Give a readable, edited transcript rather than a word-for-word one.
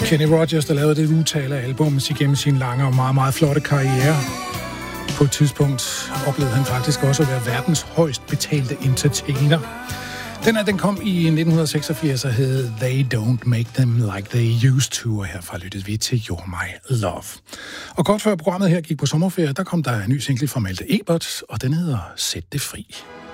Kenny Rogers, der lavede det utal af albums igennem sin lange og meget, meget flotte karriere. På et tidspunkt oplevede han faktisk også at være verdens højst betalte entertainer. Den kom i 1986 og hed They Don't Make Them Like They Used To, og herfra lyttede vi til You're My Love. Og godt før programmet her gik på sommerferie, der kom der en ny single fra Malte Ebert, og den hedder Sæt det fri.